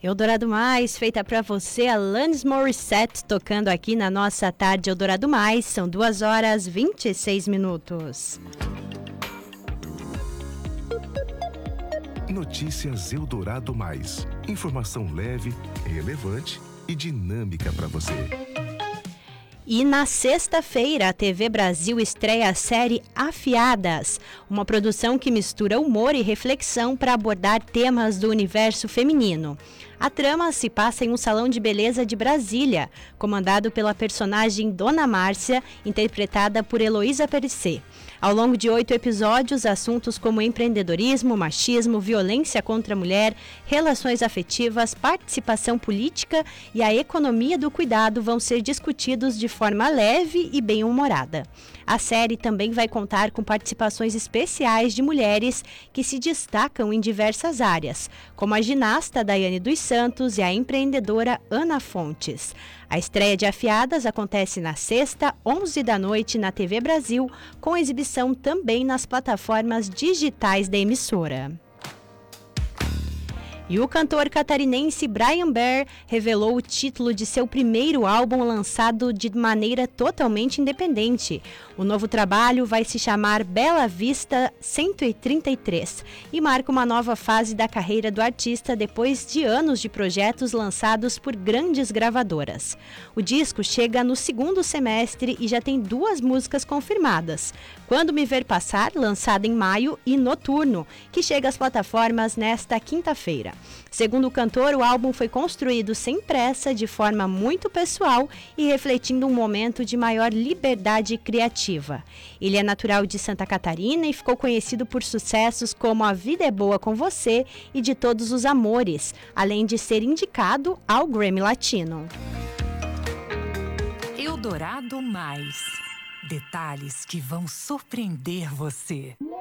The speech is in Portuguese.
Eldorado Mais, feita pra você, Alanis Morissette, tocando aqui na nossa tarde Eldorado Mais. São 2h26. Notícias Eldorado Mais. Informação leve, relevante e dinâmica para você. E na sexta-feira, a TV Brasil estreia a série Afiadas, uma produção que mistura humor e reflexão para abordar temas do universo feminino. A trama se passa em um salão de beleza de Brasília, comandado pela personagem Dona Márcia, interpretada por Heloísa Perissé. Ao longo de 8 episódios, assuntos como empreendedorismo, machismo, violência contra a mulher, relações afetivas, participação política e a economia do cuidado vão ser discutidos de forma leve e bem-humorada. A série também vai contar com participações especiais de mulheres que se destacam em diversas áreas, como a ginasta Daiane dos Santos e a empreendedora Ana Fontes. A estreia de Afiadas acontece na sexta, 11 da noite, na TV Brasil, com exibição também nas plataformas digitais da emissora. E o cantor catarinense Brian Behr revelou o título de seu primeiro álbum lançado de maneira totalmente independente. O novo trabalho vai se chamar Bela Vista 133 e marca uma nova fase da carreira do artista depois de anos de projetos lançados por grandes gravadoras. O disco chega no segundo semestre e já tem 2 músicas confirmadas: Quando Me Ver Passar, lançada em maio, e Noturno, que chega às plataformas nesta quinta-feira. Segundo o cantor, o álbum foi construído sem pressa, de forma muito pessoal e refletindo um momento de maior liberdade criativa. Ele é natural de Santa Catarina e ficou conhecido por sucessos como A Vida é Boa com Você e De Todos os Amores, além de ser indicado ao Grammy Latino. Eldorado Mais. Detalhes que vão surpreender você.